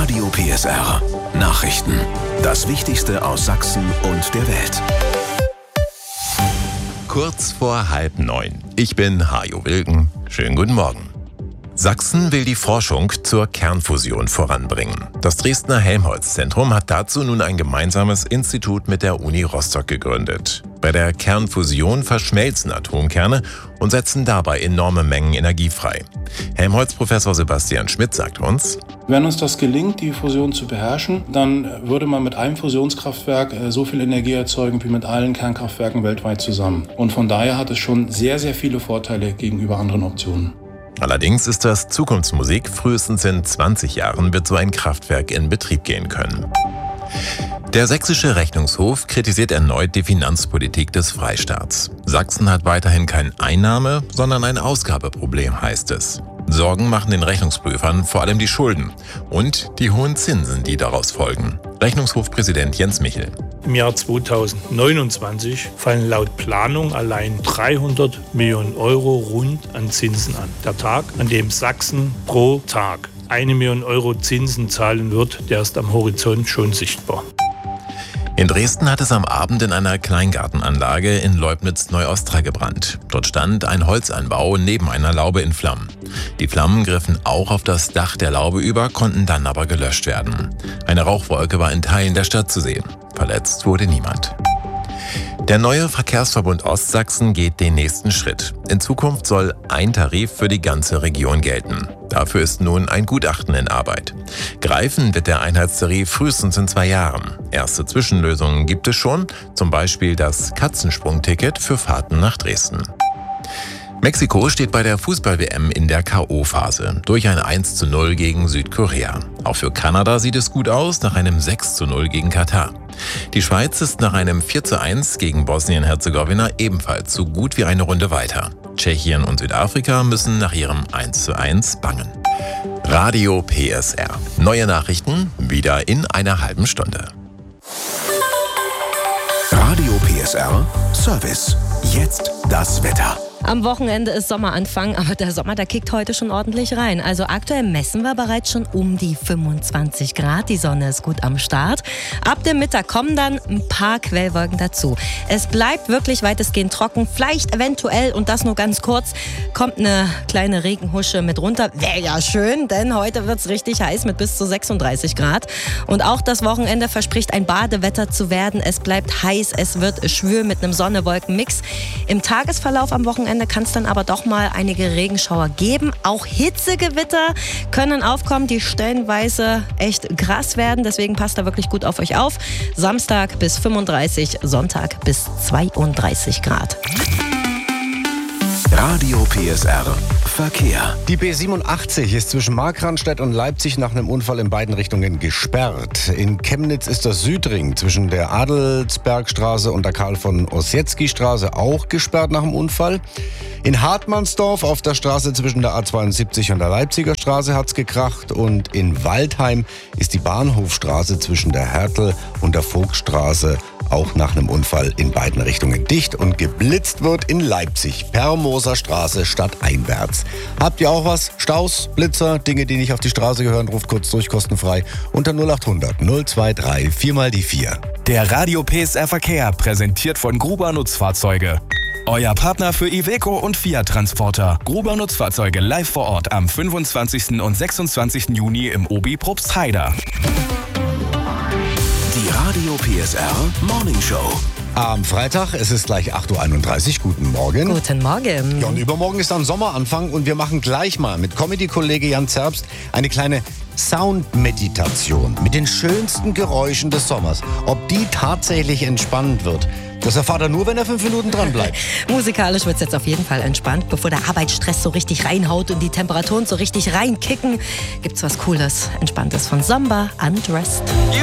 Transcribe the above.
Radio PSR. Nachrichten. Das Wichtigste aus Sachsen und der Welt. Kurz vor 8:30. Ich bin Hajo Wilken. Schönen guten Morgen. Sachsen will die Forschung zur Kernfusion voranbringen. Das Dresdner Helmholtz-Zentrum hat dazu nun ein gemeinsames Institut mit der Uni Rostock gegründet. Bei der Kernfusion verschmelzen Atomkerne und setzen dabei enorme Mengen Energie frei. Helmholtz-Professor Sebastian Schmidt sagt uns: Wenn uns das gelingt, die Fusion zu beherrschen, dann würde man mit einem Fusionskraftwerk so viel Energie erzeugen wie mit allen Kernkraftwerken weltweit zusammen. Und von daher hat es schon sehr, sehr viele Vorteile gegenüber anderen Optionen. Allerdings ist das Zukunftsmusik. Frühestens in 20 Jahren wird so ein Kraftwerk in Betrieb gehen können. Der Sächsische Rechnungshof kritisiert erneut die Finanzpolitik des Freistaats. Sachsen hat weiterhin kein Einnahme-, sondern ein Ausgabeproblem, heißt es. Sorgen machen den Rechnungsprüfern vor allem die Schulden und die hohen Zinsen, die daraus folgen. Rechnungshofpräsident Jens Michel. Im Jahr 2029 fallen laut Planung allein 300 Millionen Euro rund an Zinsen an. Der Tag, an dem Sachsen pro Tag 1 Million Euro Zinsen zahlen wird, der ist am Horizont schon sichtbar. In Dresden hat es am Abend in einer Kleingartenanlage in Leubnitz-Neuostra gebrannt. Dort stand ein Holzanbau neben einer Laube in Flammen. Die Flammen griffen auch auf das Dach der Laube über, konnten dann aber gelöscht werden. Eine Rauchwolke war in Teilen der Stadt zu sehen. Verletzt wurde niemand. Der neue Verkehrsverbund Ostsachsen geht den nächsten Schritt. In Zukunft soll ein Tarif für die ganze Region gelten. Dafür ist nun ein Gutachten in Arbeit. Greifen wird der Einheitstarif frühestens in 2 Jahren. Erste Zwischenlösungen gibt es schon, zum Beispiel das Katzensprung-Ticket für Fahrten nach Dresden. Mexiko steht bei der Fußball-WM in der K.O.-Phase durch ein 1:0 gegen Südkorea. Auch für Kanada sieht es gut aus nach einem 6:0 gegen Katar. Die Schweiz ist nach einem 4:1 gegen Bosnien-Herzegowina ebenfalls so gut wie eine Runde weiter. Tschechien und Südafrika müssen nach ihrem 1:1 bangen. Radio PSR. Neue Nachrichten wieder in einer halben Stunde. Radio PSR Service. Jetzt das Wetter. Am Wochenende ist Sommeranfang, aber der Sommer, der kickt heute schon ordentlich rein. Also aktuell messen wir bereits schon um die 25 Grad. Die Sonne ist gut am Start. Ab dem Mittag kommen dann ein paar Quellwolken dazu. Es bleibt wirklich weitestgehend trocken. Vielleicht eventuell, und das nur ganz kurz, kommt eine kleine Regenhusche mit runter. Wäre ja schön, denn heute wird es richtig heiß mit bis zu 36 Grad. Und auch das Wochenende verspricht ein Badewetter zu werden. Es bleibt heiß, es wird schwül mit einem Sonne-Wolken-Mix. Im Tagesverlauf am Wochenende kann es dann aber doch mal einige Regenschauer geben. Auch Hitzegewitter können aufkommen, die stellenweise echt krass werden. Deswegen passt da wirklich gut auf euch auf. Samstag bis 35, Sonntag bis 32 Grad. Radio PSR Verkehr. Die B87 ist zwischen Markranstädt und Leipzig nach einem Unfall in beiden Richtungen gesperrt. In Chemnitz ist der Südring zwischen der Adelsbergstraße und der Karl-von-Ossietzky-Straße auch gesperrt nach dem Unfall. In Hartmannsdorf auf der Straße zwischen der A72 und der Leipziger Straße hat's gekracht. Und in Waldheim ist die Bahnhofstraße zwischen der Hertel und der Vogtstraße auch nach einem Unfall in beiden Richtungen dicht. Und geblitzt wird in Leipzig per Moser Straße stadteinwärts. Habt ihr auch was? Staus, Blitzer, Dinge, die nicht auf die Straße gehören? Ruft kurz durch, kostenfrei unter 0800 023 4x4. Der Radio PSR Verkehr präsentiert von Gruber Nutzfahrzeuge. Euer Partner für Iveco und Fiat Transporter. Gruber Nutzfahrzeuge live vor Ort am 25. und 26. Juni im Obi Probstheida. Die Radio PSR Morning Show. Am Freitag, es ist gleich 8:31 Uhr. Guten Morgen. Guten Morgen. Ja, und übermorgen ist dann Sommeranfang und wir machen gleich mal mit Comedy-Kollege Jan Zerbst eine kleine Soundmeditation mit den schönsten Geräuschen des Sommers. Ob die tatsächlich entspannend wird, das erfahrt er nur, wenn er 5 Minuten dran bleibt. Musikalisch wird es jetzt auf jeden Fall entspannt. Bevor der Arbeitsstress so richtig reinhaut und die Temperaturen so richtig reinkicken, gibt's was Cooles, Entspanntes von Samba, Undressed.